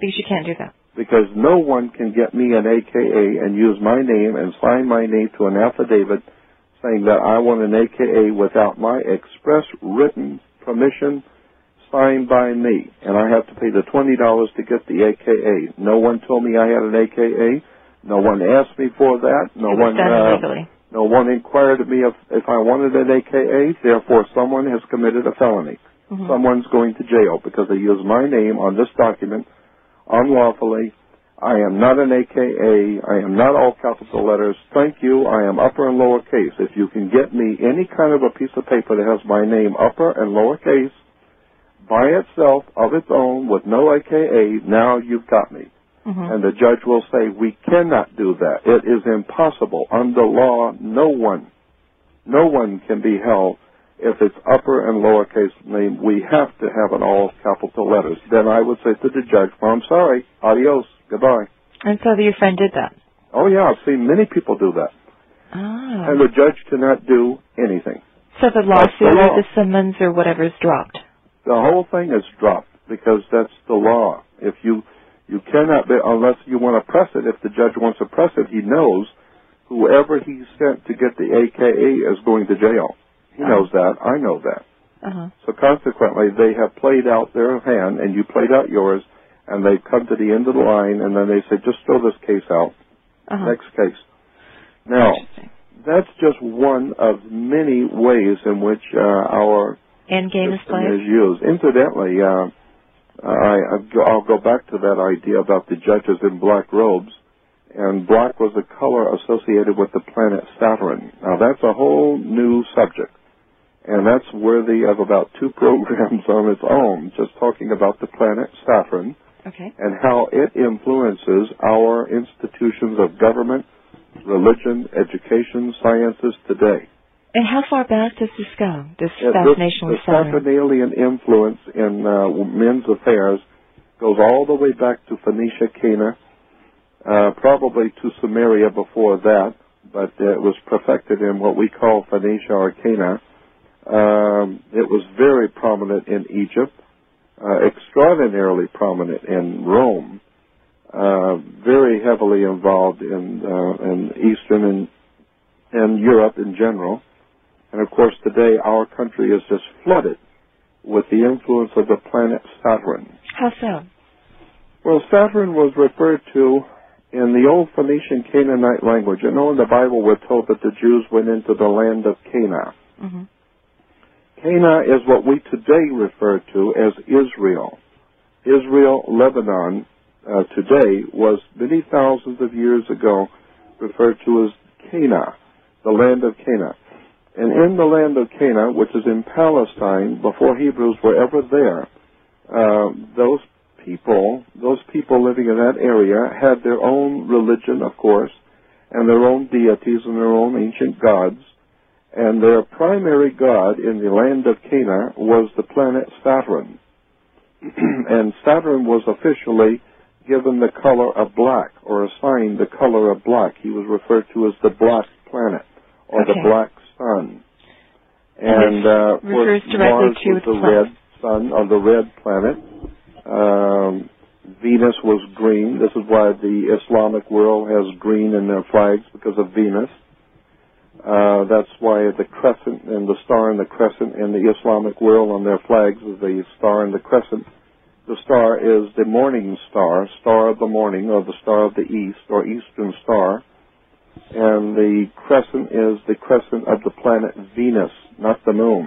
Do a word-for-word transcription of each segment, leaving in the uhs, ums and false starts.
Because you can't do that. Because no one can get me an A K A and use my name and sign my name to an affidavit saying that I want an A K A without my express written permission signed by me. And I have to pay the twenty dollars to get the A K A. No one told me I had an A K A. No one asked me for that. No it was one done uh, illegally. No one inquired of me if, if I wanted an A K A. Therefore, someone has committed a felony. Mm-hmm. Someone's going to jail because they used my name on this document unlawfully. I am not an A K A. I am not all capital letters. Thank you. I am upper and lowercase. If you can get me any kind of a piece of paper that has my name upper and lowercase by itself, of its own, with no A K A, now you've got me. Mm-hmm. And the judge will say, we cannot do that. It is impossible. Under law, no one, no one can be held if it's upper and lowercase name. We have to have an all capital letters. Then I would say to the judge, well, I'm sorry, adios, goodbye. And so your friend did that? Oh, yeah, I've seen many people do that. Oh. And the judge cannot do anything. So the lawsuit the or the summons or whatever is dropped? The whole thing is dropped because that's the law. If you... You cannot, be, unless you want to press it. If the judge wants to press it, he knows whoever he sent to get the A K A is going to jail. He uh-huh. knows that. I know that. Uh-huh. So consequently, they have played out their hand, and you played out yours, and they've come to the end of the line, and then they say, just throw this case out. Uh-huh. Next case. Now, that's just one of many ways in which uh, our end game system is, is used. Incidentally, uh, I, I'll go back to that idea about the judges in black robes, and black was a color associated with the planet Saturn. Now, that's a whole new subject, and that's worthy of about two programs on its own, just talking about the planet Saturn okay. and how it influences our institutions of government, religion, education, sciences today. And how far back does this go, this yeah, fascination this, with Saturn? The Saturnalian influence in uh, men's affairs goes all the way back to Phoenicia, Cana, uh, probably to Sumeria before that, but uh, it was perfected in what we call Phoenicia or Cana. Um, it was very prominent in Egypt, uh, extraordinarily prominent in Rome, uh, very heavily involved in, uh, in Eastern and, and Europe in general. And, of course, today our country is just flooded with the influence of the planet Saturn. How so? Well, Saturn was referred to in the old Phoenician Canaanite language. You know, in the Bible we're told that the Jews went into the land of Canaan. Mm-hmm. Canaan is what we today refer to as Israel. Israel, Lebanon, uh, today was many thousands of years ago referred to as Canaan, the land of Canaan. And in the land of Canaan, which is in Palestine, before Hebrews were ever there, uh, those people, those people living in that area had their own religion, of course, and their own deities and their own ancient gods. And their primary god in the land of Canaan was the planet Saturn. And Saturn was officially given the color of black, or assigned the color of black. He was referred to as the black planet, or okay. the black sun. And, and uh, refers directly Mars to was the red sun, or the red planet. Um, Venus was green. This is why the Islamic world has green in their flags, because of Venus. Uh, that's why the crescent and the star and the crescent in the Islamic world on their flags is the star and the crescent. The star is the morning star, star of the morning, or the star of the east, or eastern star. And the crescent is the crescent of the planet Venus, not the moon.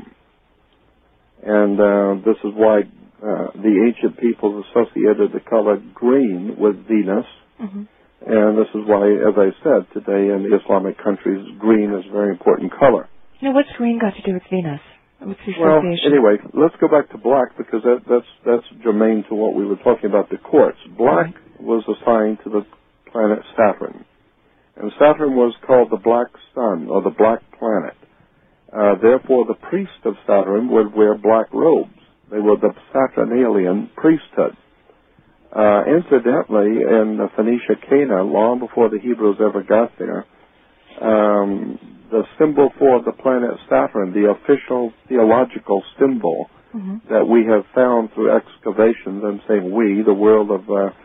And uh, this is why uh, the ancient peoples associated the color green with Venus. Mm-hmm. And this is why, as I said, today in the Islamic countries, green is a very important color. Now, what's green got to do with Venus? What's the well, association? anyway, let's go back to black, because that, that's that's germane to what we were talking about, the courts. Black mm-hmm. was assigned to the planet Saturn. And Saturn was called the black sun, or the black planet. Uh, therefore, the priest of Saturn would wear black robes. They were the Saturnalian priesthood. Uh, incidentally, in Phoenicia, Cana, long before the Hebrews ever got there, um, the symbol for the planet Saturn, the official theological symbol mm-hmm. that we have found through excavations, I'm saying we, the world of uh,